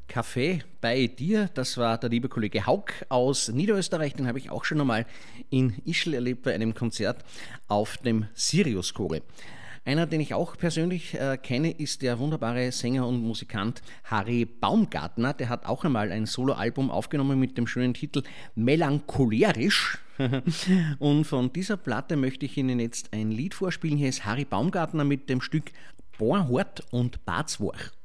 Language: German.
Café bei dir. Das war der liebe Kollege Haug aus Niederösterreich. Den habe ich auch schon einmal in Ischl erlebt bei einem Konzert auf dem Siriuskogel. Einer, den ich auch persönlich kenne, ist der wunderbare Sänger und Musikant Harry Baumgartner. Der hat auch einmal ein Soloalbum aufgenommen mit dem schönen Titel Melancholerisch. Und von dieser Platte möchte ich Ihnen jetzt ein Lied vorspielen. Hier ist Harry Baumgartner mit dem Stück Bornhort und Barzwach.